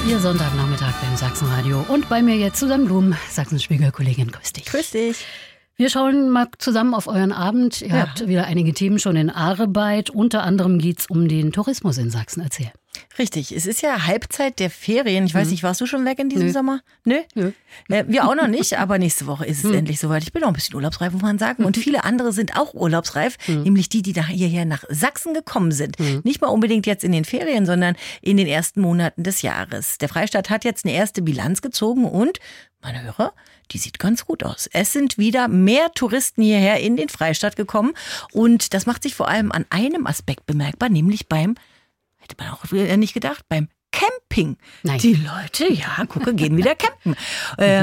Ihr Sonntagnachmittag beim Sachsenradio. Und bei mir jetzt Susanne Blum, Sachsenspiegel-Kollegin. Grüß dich. Grüß dich. Wir schauen mal zusammen auf euren Abend. Ihr habt wieder einige Themen schon in Arbeit. Unter anderem geht es um den Tourismus in Sachsen. Erzähl. Richtig, es ist ja Halbzeit der Ferien. Ich weiß nicht, warst du schon weg in diesem Sommer? Nö? Wir auch noch nicht, aber nächste Woche ist es endlich soweit. Ich bin noch ein bisschen urlaubsreif, muss man sagen. Und viele andere sind auch urlaubsreif, nämlich die da hierher nach Sachsen gekommen sind. Nicht mal unbedingt jetzt in den Ferien, sondern in den ersten Monaten des Jahres. Der Freistaat hat jetzt eine erste Bilanz gezogen und, meine Hörer, die sieht ganz gut aus. Es sind wieder mehr Touristen hierher in den Freistaat gekommen und das macht sich vor allem an einem Aspekt bemerkbar, nämlich hätte man auch nicht gedacht, beim Camping. Nein. Die Leute, gehen wieder campen.